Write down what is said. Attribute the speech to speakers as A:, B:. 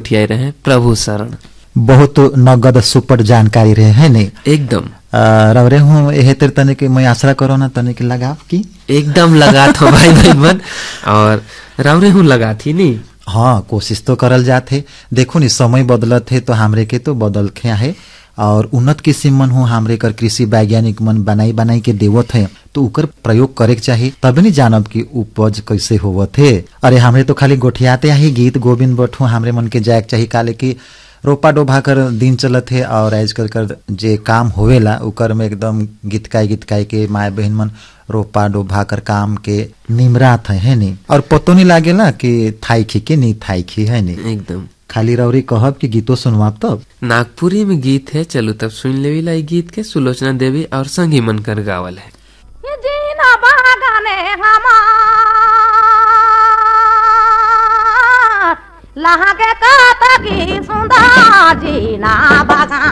A: गोठियाए रहे प्रभु शरण।
B: बहुत नगद सुपर जानकारी रहे है नहीं
A: एकदम
B: रवरे हूँ यह तेरे तने के मैं आशा करो ना तने के लगा की
A: एकदम लगा था भाई भाई मन और रवरे हूँ लगा थी नहीं।
B: हाँ कोशिश तो करल जाते देखो नी समय बदलत है तो हमरे के तो बदल खे है और उन्नत किस्म मन हो हमरे कर कृषि वैज्ञानिक मन बनाई के देवत है तो उकर प्रयोग करे के चाहिए तभी नहीं जानब कि उपज कैसे होवत है। अरे हमरे तो खाली गोठियाते ही गीत गोविंद बठू हमरे मन के जाए चाहिए काले की रोपा डोभा कर दिन चलत है और आजकल कर जे काम होवेला उकर में एकदम गीतकाई के माय बहन मन रोपा डोभा कर काम के निमरात है नहीं और पतो नहीं लागेला कि थाई खी के नहीं थाई खी है नहीं
A: एकदम
B: खाली रौरी कहब कि गीतो सुनवाब तब
A: नागपुरी में गीत है चलो तब सुन लेवी ला गीत के सुलोचना देवी और संगी मनकर गावल है।
C: जीना बागाने लहा के कतकी सुंदर जीना बागान